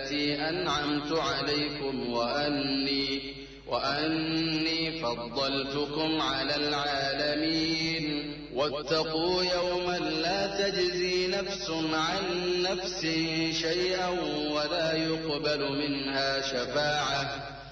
التي أنعمت عليكم وأني فضلتكم على العالمين. واتقوا يوما لا تجزي نفس عن نفس شيئا ولا يقبل منها شفاعة